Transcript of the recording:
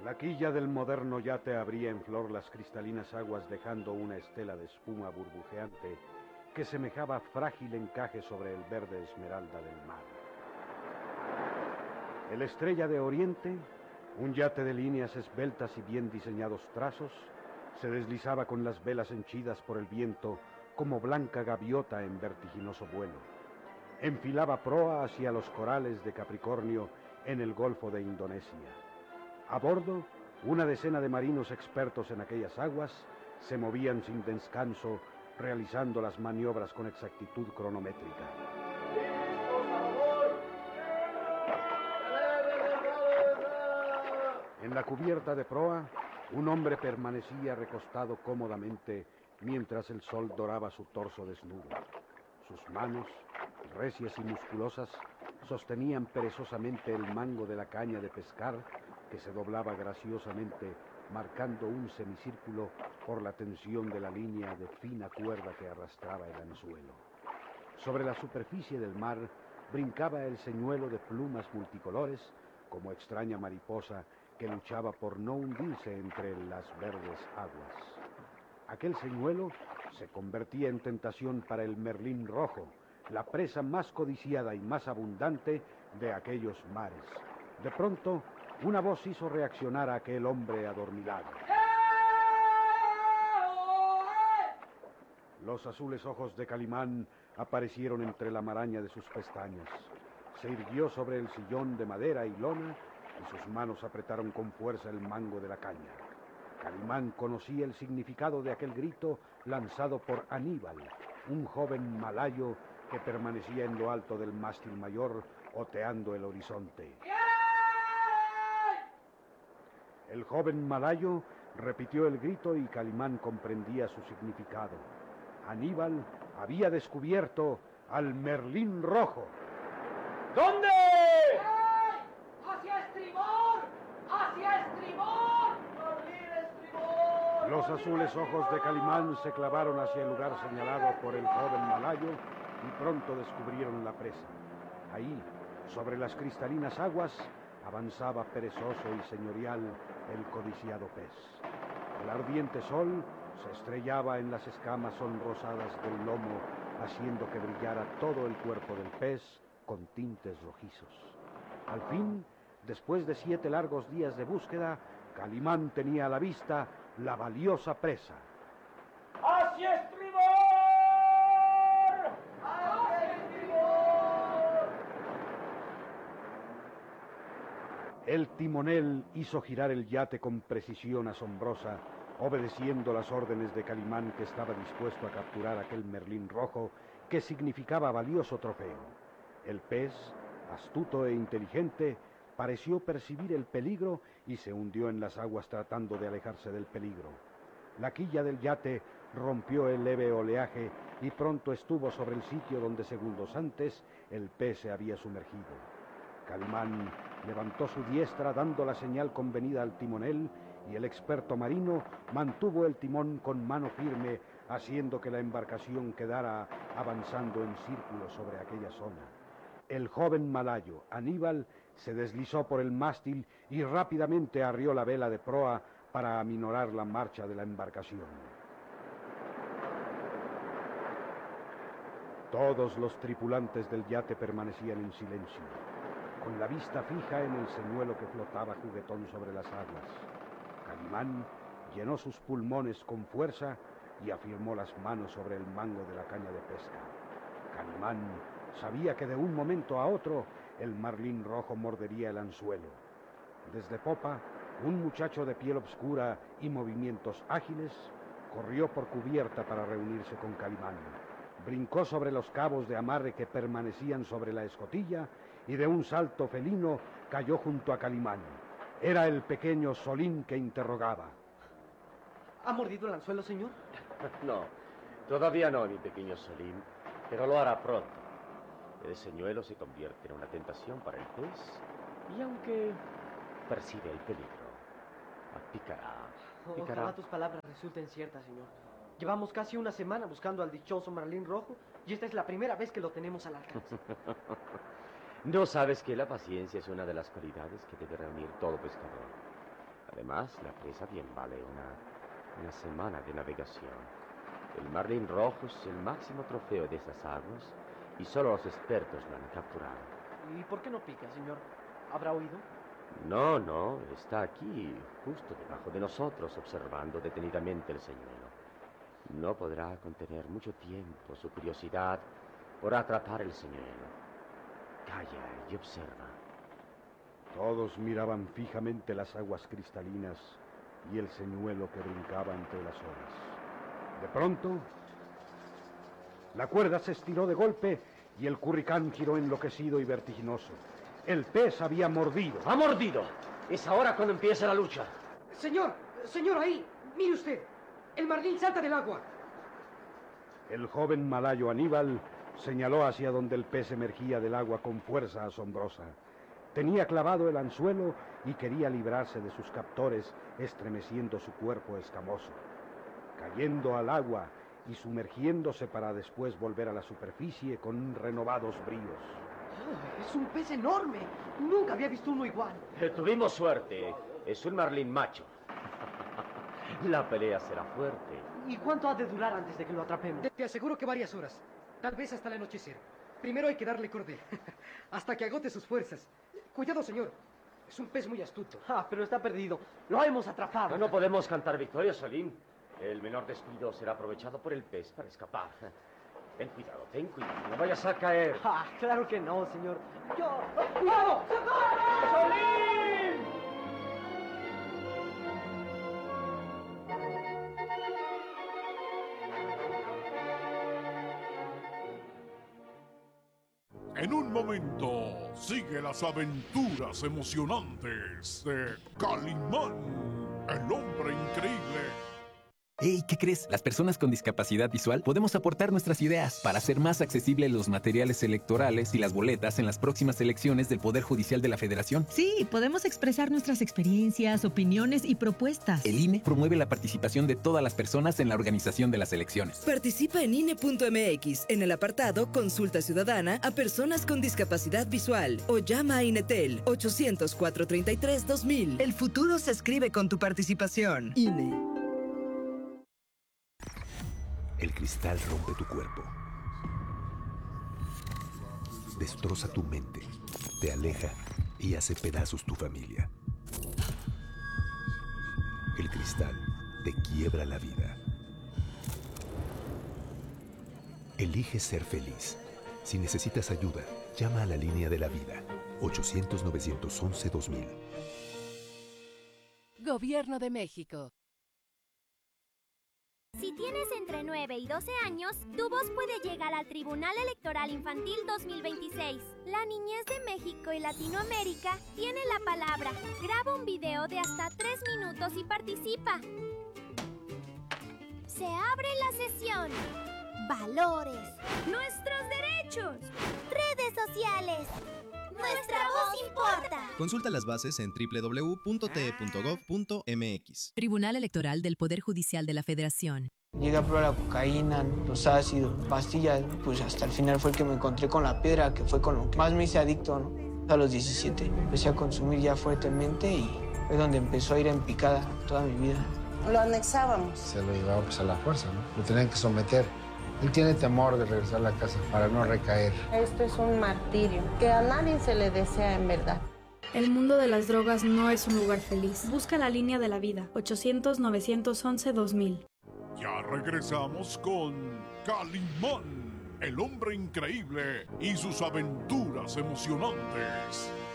La quilla del moderno yate abría en flor las cristalinas aguas, dejando una estela de espuma burbujeante que semejaba frágil encaje sobre el verde esmeralda del mar. El Estrella de Oriente, un yate de líneas esbeltas y bien diseñados trazos, se deslizaba con las velas henchidas por el viento como blanca gaviota en vertiginoso vuelo. Enfilaba proa hacia los corales de Capricornio en el Golfo de Indonesia. A bordo, una decena de marinos expertos en aquellas aguas se movían sin descanso, realizando las maniobras con exactitud cronométrica. En la cubierta de proa, un hombre permanecía recostado cómodamente mientras el sol doraba su torso desnudo. Sus manos, recias y musculosas, sostenían perezosamente el mango de la caña de pescar que se doblaba graciosamente, marcando un semicírculo por la tensión de la línea de fina cuerda que arrastraba el anzuelo. Sobre la superficie del mar brincaba el señuelo de plumas multicolores, como extraña mariposa que luchaba por no hundirse entre las verdes aguas. Aquel señuelo se convertía en tentación para el merlín rojo, la presa más codiciada y más abundante de aquellos mares. De pronto, una voz hizo reaccionar a aquel hombre adormilado. Los azules ojos de Calimán aparecieron entre la maraña de sus pestañas. Se irguió sobre el sillón de madera y lona y sus manos apretaron con fuerza el mango de la caña. Calimán conocía el significado de aquel grito lanzado por Aníbal, un joven malayo que permanecía en lo alto del mástil mayor, oteando el horizonte. El joven malayo repitió el grito y Calimán comprendía su significado. Aníbal había descubierto al Merlín Rojo. ¿Dónde? ¡Hacia estribor! ¡Hacia estribor! ¡Merlín estribor! Los azules ojos de Calimán se clavaron hacia el lugar señalado por el joven malayo y pronto descubrieron la presa. Ahí, sobre las cristalinas aguas, avanzaba perezoso y señorial el codiciado pez. El ardiente sol se estrellaba en las escamas sonrosadas del lomo, haciendo que brillara todo el cuerpo del pez con tintes rojizos. Al fin, después de 7 largos días de búsqueda, Calimán tenía a la vista la valiosa presa. ¡Hacia estribor! ¡Hacia estribor! El timonel hizo girar el yate con precisión asombrosa, obedeciendo las órdenes de Calimán, que estaba dispuesto a capturar aquel merlín rojo que significaba valioso trofeo. El pez, astuto e inteligente, pareció percibir el peligro y se hundió en las aguas tratando de alejarse del peligro. La quilla del yate rompió el leve oleaje y pronto estuvo sobre el sitio donde segundos antes el pez se había sumergido. Calimán levantó su diestra dando la señal convenida al timonel y el experto marino mantuvo el timón con mano firme, haciendo que la embarcación quedara avanzando en círculo sobre aquella zona. El joven malayo, Aníbal, se deslizó por el mástil y rápidamente arrió la vela de proa para aminorar la marcha de la embarcación. Todos los tripulantes del yate permanecían en silencio, con la vista fija en el señuelo que flotaba juguetón sobre las aguas. Calimán llenó sus pulmones con fuerza y afirmó las manos sobre el mango de la caña de pesca. Calimán sabía que de un momento a otro el marlín rojo mordería el anzuelo. Desde popa, un muchacho de piel oscura y movimientos ágiles corrió por cubierta para reunirse con Calimán. Brincó sobre los cabos de amarre que permanecían sobre la escotilla y de un salto felino cayó junto a Calimán. Era el pequeño Solín que interrogaba. ¿Ha mordido el anzuelo, señor? No, todavía no, mi pequeño Solín, pero lo hará pronto. El señuelo se convierte en una tentación para el pez y aunque percibe el peligro, picará. Ojalá tus palabras resulten ciertas, señor. Llevamos casi una semana buscando al dichoso marlín rojo y esta es la primera vez que lo tenemos al alcance. ¿No sabes que la paciencia es una de las cualidades que debe reunir todo pescador? Además, la presa bien vale una semana de navegación. El marlín rojo es el máximo trofeo de estas aguas y solo los expertos lo han capturado. ¿Y por qué no pica, señor? ¿Habrá oído? No, está aquí, justo debajo de nosotros, observando detenidamente el señuelo. No podrá contener mucho tiempo su curiosidad por atrapar el señuelo. Calla y observa. Todos miraban fijamente las aguas cristalinas y el señuelo que brincaba entre las olas. De pronto, la cuerda se estiró de golpe y el curricán giró enloquecido y vertiginoso. El pez había mordido. ¡Ha mordido! Es ahora cuando empieza la lucha. Señor, ahí, mire usted. El marlín salta del agua. El joven malayo Aníbal señaló hacia donde el pez emergía del agua con fuerza asombrosa. Tenía clavado el anzuelo y quería librarse de sus captores, estremeciendo su cuerpo escamoso. Cayendo al agua y sumergiéndose para después volver a la superficie con renovados bríos. Oh, es un pez enorme. Nunca había visto uno igual. Tuvimos suerte. Es un marlín macho. La pelea será fuerte. ¿Y cuánto ha de durar antes de que lo atrapemos? Te aseguro que varias horas. Tal vez hasta el anochecer. Primero hay que darle cordel. Hasta que agote sus fuerzas. Cuidado, señor. Es un pez muy astuto. Ah, pero está perdido. Lo hemos atrapado. No podemos cantar victoria, Salim. El menor descuido será aprovechado por el pez para escapar. Ten cuidado, no vayas a caer. Ah, claro que no, señor. Yo... ¡Cuidado! ¡Socorro! ¡Salim! En un momento, sigue las aventuras emocionantes de Calimán, el hombre increíble. Hey, ¿qué crees? Las personas con discapacidad visual podemos aportar nuestras ideas para hacer más accesibles los materiales electorales y las boletas en las próximas elecciones del Poder Judicial de la Federación. Sí, podemos expresar nuestras experiencias, opiniones y propuestas. El INE promueve la participación de todas las personas en la organización de las elecciones. Participa en INE.mx en el apartado Consulta Ciudadana a personas con discapacidad visual o llama a INETEL 800-433-2000. El futuro se escribe con tu participación. INE. El cristal rompe tu cuerpo, destroza tu mente, te aleja y hace pedazos tu familia. El cristal te quiebra la vida. Elige ser feliz. Si necesitas ayuda, llama a la línea de la vida, 800-911-2000. Gobierno de México. Si tienes entre 9 y 12 años, tu voz puede llegar al Tribunal Electoral Infantil 2026. La niñez de México y Latinoamérica tiene la palabra. Graba un video de hasta 3 minutos y participa. Se abre la sesión. Valores. Nuestros derechos. Redes sociales. Nuestra voz importa. Consulta las bases en www.te.gov.mx. Tribunal Electoral del Poder Judicial de la Federación. Llegué a probar la cocaína, los ácidos, pastillas, pues hasta el final fue el que me encontré con la piedra, que fue con lo que más me hice adicto, ¿no? A los 17 empecé a consumir ya fuertemente y fue donde empezó a ir en picada toda mi vida. Lo anexábamos. Se lo llevaba pues a la fuerza, ¿no? Lo tenían que someter. Él tiene temor de regresar a la casa para no recaer. Esto es un martirio que a nadie se le desea en verdad. El mundo de las drogas no es un lugar feliz. Busca la línea de la vida, 800-911-2000. Ya regresamos con Calimán, el hombre increíble y sus aventuras emocionantes.